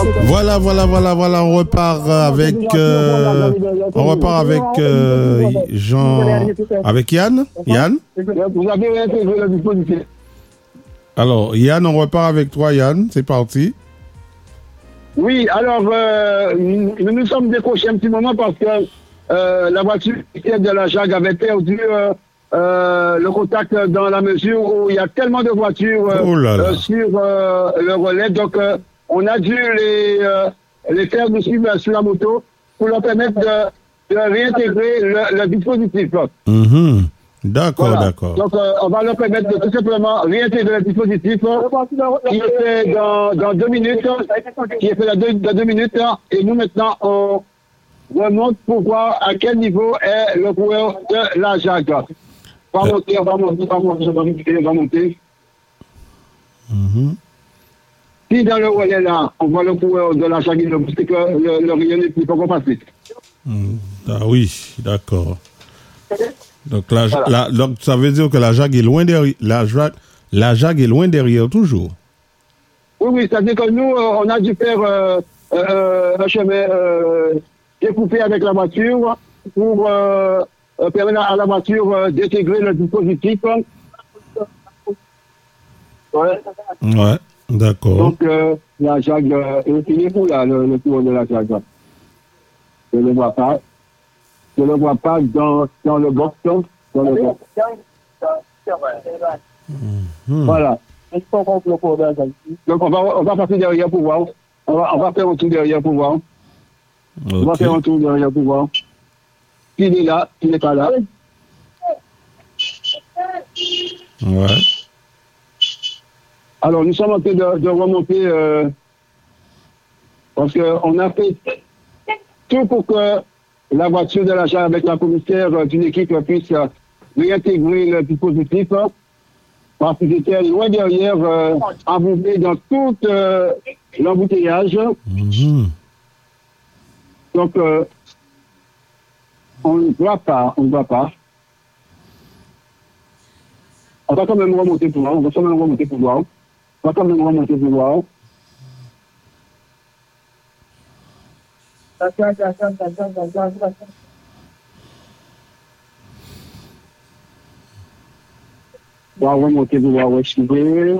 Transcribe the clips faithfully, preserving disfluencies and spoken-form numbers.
Voilà, voilà, voilà, voilà, on repart avec, euh, on repart avec euh, Jean, avec Yann. Yann. Vous avez réintégré le dispositif. Alors, Yann, on repart avec toi, Yann. C'est parti. Oui, alors, euh, nous nous sommes décrochés un petit moment parce que euh, la voiture de la Jacques avait perdu euh, euh, le contact dans la mesure où il y a tellement de voitures euh, Oh là là. euh, sur euh, le relais. Donc, euh, on a dû les, euh, les faire nous suivre sur la moto pour leur permettre de, de réintégrer le, le dispositif. Mhm. D'accord, Voilà. d'accord. Donc, euh, on va leur permettre de tout simplement réintégrer le dispositif qui est fait dans, dans deux minutes, qui est fait dans deux, dans deux minutes. Et nous, maintenant, on remonte pour voir à quel niveau est le coureur de la Jacques. On va monter, on va monter, on va monter, on va monter. On va monter. Mhm. Si dans le relais là, on voit le coureur de la Jacques, c'est que le, le rayon n'est plus pas passé. Mm. Ah oui, d'accord. Donc, la, Voilà. la- donc, ça veut dire que la Jacques est loin derrière. La, Ja- la Jacques est loin derrière toujours. Oui, oui, c'est-à-dire que nous, euh, on a dû faire euh, euh, un chemin euh, découpé avec la voiture pour euh, euh, permettre à la voiture euh, d'intégrer le dispositif. Ouais. Ouais, d'accord. Donc, euh, la Jacques, euh, il est où là, le, le tour de la Jacques? Je ne le vois pas. Je ne le vois pas dans, dans le box. Dans le box. Hmm. Voilà. Donc, on va, on va passer derrière pour voir. On va, on va faire un tour derrière pour voir. On va Ok. faire un tour derrière pour voir. S'il est là, s'il n'est pas là. Ouais. Alors, nous sommes en train de, de remonter euh, parce qu'on a fait tout pour que la voiture de l'achat avec la commissaire euh, d'une équipe puisse euh, réintégrer le dispositif. Hein, parce qu'ils étaient loin derrière, euh, embourbés dans tout euh, l'embouteillage. Mhm. Donc, euh, on ne voit pas, on ne voit pas. On va quand même remonter pour voir, on va quand même remonter pour voir. On va quand même remonter pour voir. On va remonter pour voir où est-ce qu'il est.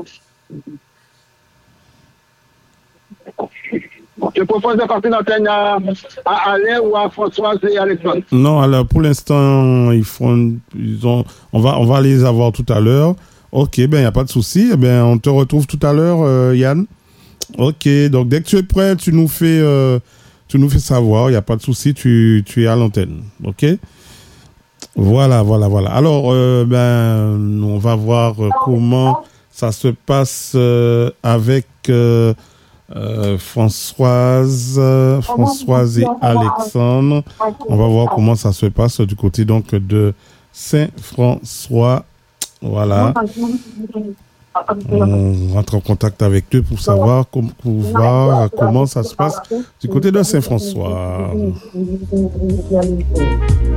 Je propose de passer l'antenne à, à Alain ou à Françoise et Alexandre. Non, alors pour l'instant, ils font, ils ont, on va, on va les avoir tout à l'heure. Ok, ben il y a pas de souci. Eh ben on te retrouve tout à l'heure, euh, Yann. Ok, donc dès que tu es prêt, tu nous fais, euh, tu nous fais savoir. Il y a pas de souci, tu, tu es à l'antenne. Ok. Voilà, voilà, voilà. Alors, euh, ben on va voir euh, comment ça se passe euh, avec. Euh, Euh, Françoise, euh, Françoise et Alexandre. On va voir comment ça se passe du côté donc de Saint-François. Voilà. On rentre en contact avec eux pour savoir, com- pour voir comment ça se passe du côté de Saint-François.